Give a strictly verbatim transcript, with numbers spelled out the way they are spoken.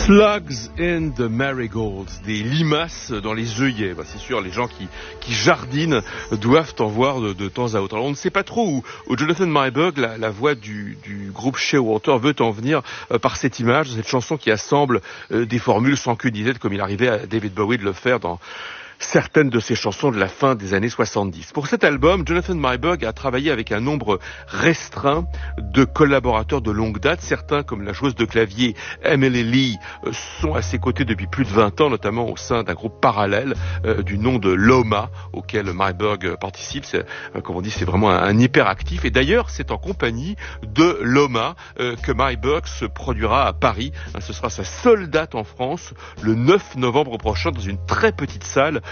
Slugs in the marigolds, des limaces dans les œillets. Bah, c'est sûr, les gens qui, qui jardinent doivent en voir de, de temps à autre. Alors, on ne sait pas trop où, où Jonathan Meyerberg, la, la voix du, du groupe Shearwater, veut en venir euh, par cette image, cette chanson qui assemble euh, des formules sans queue ni tête, comme il arrivait à David Bowie de le faire dans certaines de ses chansons de la fin des années soixante-dix. Pour cet album, Jonathan Meyerberg a travaillé avec un nombre restreint de collaborateurs de longue date. Certains, comme la joueuse de clavier Emily Lee, sont à ses côtés depuis plus de vingt ans, notamment au sein d'un groupe parallèle euh, du nom de Loma, auquel Meyerberg participe. C'est, euh, comme on dit, c'est vraiment un, un hyperactif. Et d'ailleurs, c'est en compagnie de Loma euh, que Meyerberg se produira à Paris. Ce sera sa seule date en France, le neuf novembre prochain, dans une très petite salle